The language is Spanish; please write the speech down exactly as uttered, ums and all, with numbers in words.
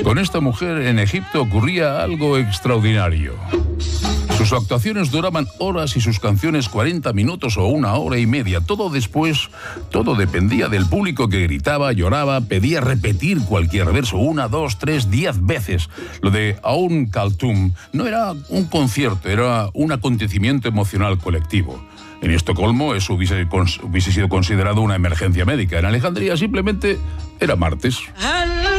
Con esta mujer en Egipto ocurría algo extraordinario. Sus actuaciones duraban horas y sus canciones cuarenta minutos o una hora y media. Todo después, todo dependía del público que gritaba, lloraba, pedía repetir cualquier verso una, dos, tres, diez veces. Lo de Aum Kaltum no era un concierto, era un acontecimiento emocional colectivo. En Estocolmo eso hubiese, hubiese sido considerado una emergencia médica. En Alejandría simplemente era martes.